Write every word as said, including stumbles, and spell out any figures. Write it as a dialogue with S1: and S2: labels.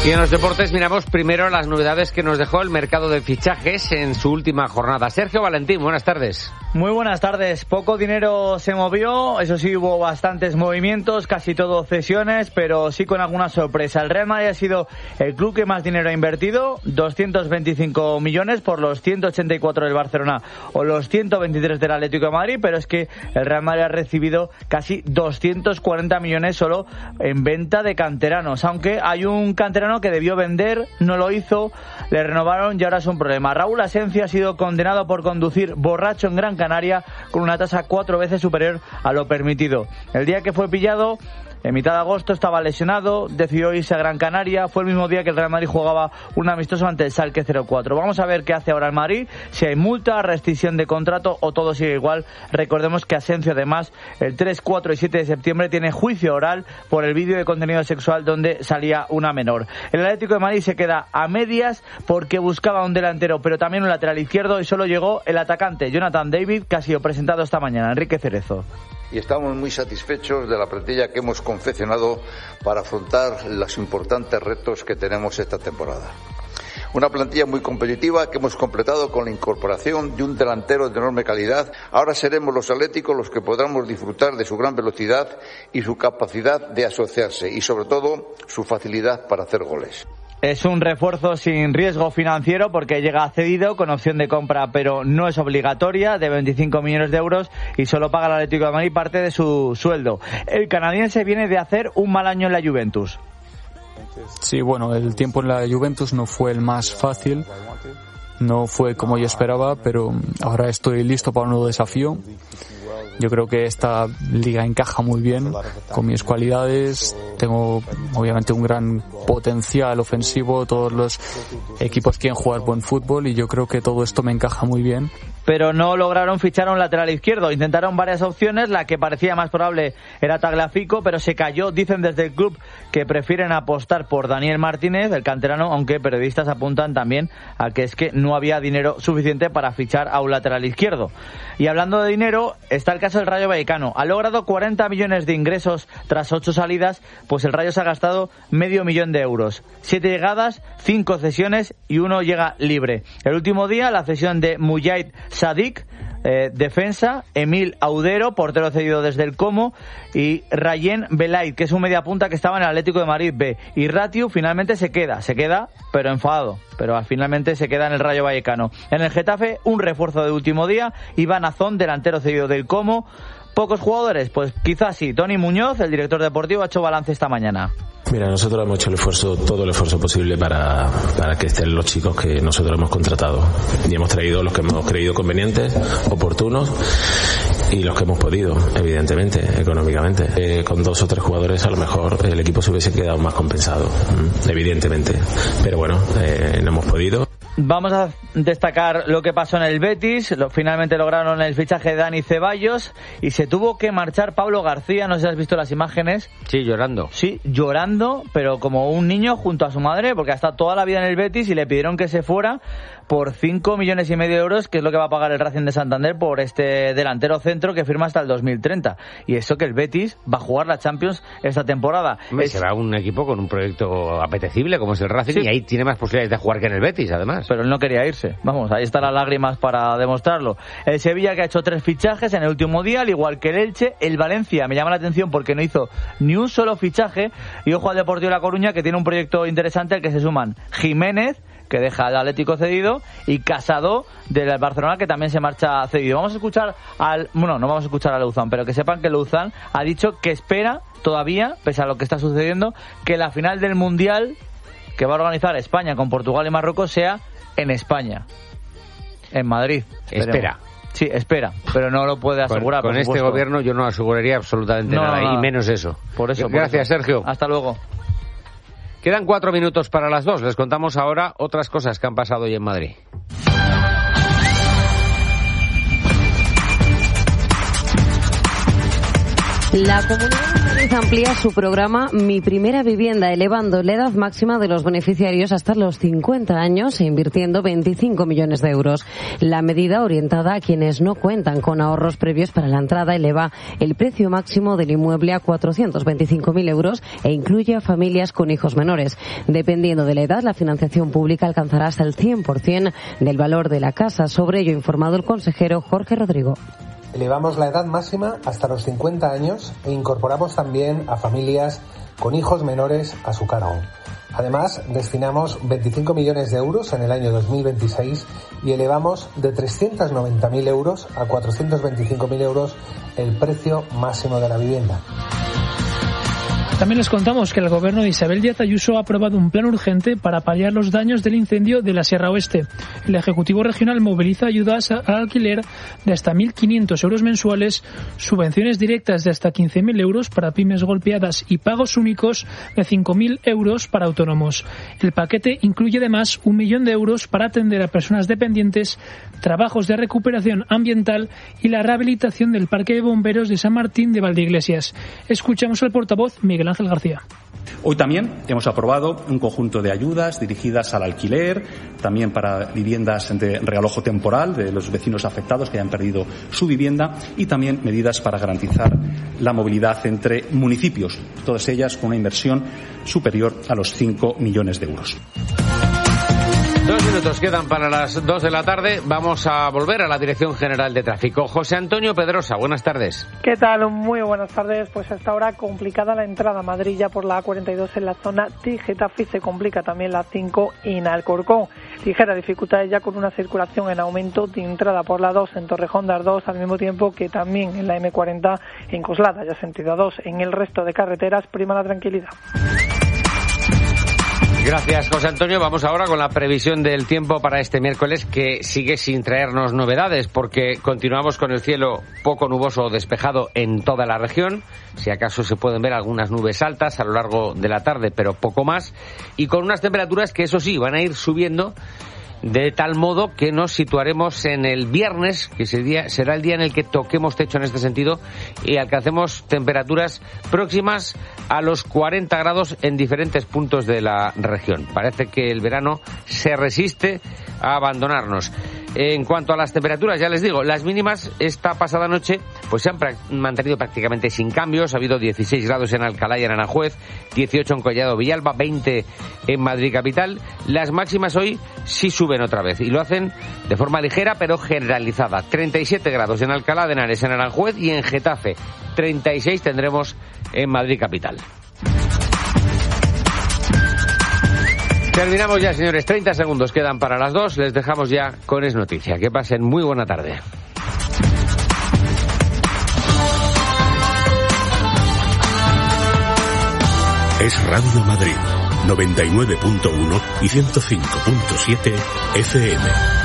S1: Y en los deportes miramos primero las novedades que nos dejó el mercado de fichajes en su última jornada. Sergio Valentín, buenas tardes.
S2: Muy buenas tardes. Poco dinero se movió, eso sí, hubo bastantes movimientos, casi todo cesiones, pero sí con alguna sorpresa. El Real Madrid ha sido el club que más dinero ha invertido, doscientos veinticinco millones por los ciento ochenta y cuatro del Barcelona o los ciento veintitrés del Atlético de Madrid, pero es que el Real Madrid ha recibido casi doscientos cuarenta millones solo en venta de canteranos, aunque hay un canterano que debió vender, no lo hizo, le renovaron y ahora es un problema. Raúl Asencio ha sido condenado por conducir borracho en Gran Canaria con una tasa cuatro veces superior a lo permitido. El día que fue pillado, en mitad de agosto, estaba lesionado, decidió irse a Gran Canaria. Fue el mismo día que el Real Madrid jugaba un amistoso ante el Schalke cero cuatro. Vamos a ver qué hace ahora el Madrid, si hay multa, rescisión de contrato o todo sigue igual. Recordemos que Asencio, además, el tres, cuatro y siete de septiembre tiene juicio oral por el vídeo de contenido sexual donde salía una menor. El Atlético de Madrid se queda a medias porque buscaba un delantero, pero también un lateral izquierdo, y solo llegó el atacante Jonathan David, que ha sido presentado esta mañana. Enrique Cerezo.
S3: Y estamos muy satisfechos de la plantilla que hemos confeccionado para afrontar los importantes retos que tenemos esta temporada. Una plantilla muy competitiva que hemos completado con la incorporación de un delantero de enorme calidad. Ahora seremos los atléticos los que podamos disfrutar de su gran velocidad y su capacidad de asociarse y, sobre todo, su facilidad para hacer goles.
S2: Es un refuerzo sin riesgo financiero porque llega cedido con opción de compra, pero no es obligatoria, de veinticinco millones de euros, y solo paga el Atlético de Madrid parte de su sueldo. El canadiense viene de hacer un mal año en la Juventus.
S4: Sí, bueno, el tiempo en la Juventus no fue el más fácil, no fue como yo esperaba, pero ahora estoy listo para un nuevo desafío. Yo creo que esta liga encaja muy bien con mis cualidades. Tengo obviamente un gran potencial ofensivo. Todos los equipos quieren jugar buen fútbol y yo creo que todo esto me encaja muy bien.
S2: Pero no lograron fichar a un lateral izquierdo. Intentaron varias opciones. La que parecía más probable era Tagliafico, pero se cayó. Dicen desde el club que prefieren apostar por Daniel Martínez, el canterano, aunque periodistas apuntan también a que es que no había dinero suficiente para fichar a un lateral izquierdo. Y hablando de dinero, está el caso del Rayo Vallecano. Ha logrado cuarenta millones de ingresos tras ocho salidas, pues el Rayo se ha gastado medio millón de euros. Siete llegadas, cinco cesiones y uno llega libre. El último día, la cesión de Mujahid Sadik, eh, defensa, Emil Audero, portero cedido desde el Como, y Rayen Belaid, que es un mediapunta que estaba en el Atlético de Madrid B. Y Ratiu finalmente se queda, se queda, pero enfadado, pero finalmente se queda en el Rayo Vallecano. En el Getafe, un refuerzo de último día, Iván Azón, delantero cedido del Como. ¿Pocos jugadores? Pues quizás sí. Tony Muñoz, el director deportivo, ha hecho balance esta mañana.
S5: Mira, nosotros hemos hecho el esfuerzo, todo el esfuerzo posible para, para que estén los chicos que nosotros hemos contratado. Y hemos traído los que hemos creído convenientes, oportunos, y los que hemos podido, evidentemente, económicamente. Eh, con dos o tres jugadores a lo mejor el equipo se hubiese quedado más compensado, evidentemente. Pero bueno, eh, no hemos podido.
S2: Vamos a destacar lo que pasó en el Betis. Finalmente lograron el fichaje de Dani Ceballos y se tuvo que marchar Pablo García. No sé si has visto las imágenes.
S1: Sí, llorando.
S2: Sí, llorando, pero como un niño junto a su madre, porque ha estado toda la vida en el Betis y le pidieron que se fuera por cinco millones y medio de euros, que es lo que va a pagar el Racing de Santander por este delantero centro que firma hasta el dos mil treinta. Y eso que el Betis va a jugar la Champions esta temporada.
S1: Hombre,
S2: es...
S1: será un equipo con un proyecto apetecible como es el Racing, sí, y ahí tiene más posibilidades de jugar que en el Betis, además.
S2: Pero él no quería irse. Vamos, ahí están las lágrimas para demostrarlo. El Sevilla, que ha hecho tres fichajes en el último día, al igual que el Elche. El Valencia me llama la atención porque no hizo ni un solo fichaje. Y ojo al Deportivo de La Coruña, que tiene un proyecto interesante al que se suman Jiménez, que deja al Atlético cedido, y Casado del Barcelona, que también se marcha cedido. Vamos a escuchar al... Bueno, no vamos a escuchar a Luzán, pero que sepan que Luzán ha dicho que espera todavía, pese a lo que está sucediendo, que la final del Mundial que va a organizar España con Portugal y Marruecos sea en España, en Madrid.
S1: Espera.
S2: Sí, espera, pero no lo puede asegurar.
S1: Con, con este gobierno yo no aseguraría absolutamente no, nada, nada, y menos eso.
S2: Por eso.
S1: Gracias,
S2: por eso.
S1: Sergio.
S2: Hasta luego.
S1: Quedan cuatro minutos para las dos. Les contamos ahora otras cosas que han pasado hoy en Madrid.
S6: La Comunidad de Madrid amplía su programa Mi Primera Vivienda, elevando la edad máxima de los beneficiarios hasta los cincuenta años e invirtiendo veinticinco millones de euros. La medida, orientada a quienes no cuentan con ahorros previos para la entrada, eleva el precio máximo del inmueble a cuatrocientos veinticinco mil euros e incluye a familias con hijos menores. Dependiendo de la edad, la financiación pública alcanzará hasta el cien por ciento del valor de la casa. Sobre ello ha informado el consejero Jorge Rodrigo.
S7: Elevamos la edad máxima hasta los cincuenta años e incorporamos también a familias con hijos menores a su cargo. Además, destinamos veinticinco millones de euros en el año dos mil veintiséis y elevamos de trescientos noventa mil euros a cuatrocientos veinticinco mil euros el precio máximo de la vivienda.
S8: También les contamos que el gobierno de Isabel Díaz Ayuso ha aprobado un plan urgente para paliar los daños del incendio de la Sierra Oeste. El Ejecutivo Regional moviliza ayudas al alquiler de hasta mil quinientos euros mensuales, subvenciones directas de hasta quince mil euros para pymes golpeadas y pagos únicos de cinco mil euros para autónomos. El paquete incluye además un millón de euros para atender a personas dependientes, trabajos de recuperación ambiental y la rehabilitación del Parque de Bomberos de San Martín de Valdeiglesias. Escuchamos al portavoz Miguel Ángel García.
S9: Hoy también hemos aprobado un conjunto de ayudas dirigidas al alquiler, también para viviendas de realojo temporal de los vecinos afectados que hayan perdido su vivienda y también medidas para garantizar la movilidad entre municipios, todas ellas con una inversión superior a los cinco millones de euros.
S1: Dos minutos quedan para las dos de la tarde. Vamos a volver a la Dirección General de Tráfico. José Antonio Pedrosa, buenas tardes.
S10: ¿Qué tal? Muy buenas tardes. Pues hasta ahora complicada la entrada a Madrid ya por la A cuarenta y dos en la zona de Getafe. Se complica también la cinco en Alcorcón. Ligera dificultad ya con una circulación en aumento de entrada por la dos en Torrejón de Ardoz, al mismo tiempo que también en la eme cuarenta en Coslada, ya sentido a dos. En el resto de carreteras prima la tranquilidad.
S1: Gracias, José Antonio. Vamos ahora con la previsión del tiempo para este miércoles, que sigue sin traernos novedades, porque continuamos con el cielo poco nuboso o despejado en toda la región. Si acaso se pueden ver algunas nubes altas a lo largo de la tarde, pero poco más. Y con unas temperaturas que, eso sí, van a ir subiendo de tal modo que nos situaremos en el viernes, que será el día en el que toquemos techo en este sentido y alcancemos temperaturas próximas a los cuarenta grados en diferentes puntos de la región. Parece que el verano se resiste a abandonarnos. En cuanto a las temperaturas, ya les digo, las mínimas esta pasada noche pues se han pra- mantenido prácticamente sin cambios. Ha habido dieciséis grados en Alcalá y en Aranjuez, dieciocho en Collado Villalba, veinte en Madrid capital. Las máximas hoy sí suben otra vez y lo hacen de forma ligera pero generalizada. treinta y siete grados en Alcalá de Henares, en Aranjuez y en Getafe. treinta y seis tendremos en Madrid capital. Terminamos ya, señores. treinta segundos quedan para las dos. Les dejamos ya con Es Noticia. Que pasen muy buena tarde.
S11: Es Radio Madrid, noventa y nueve punto uno y ciento cinco punto siete F M.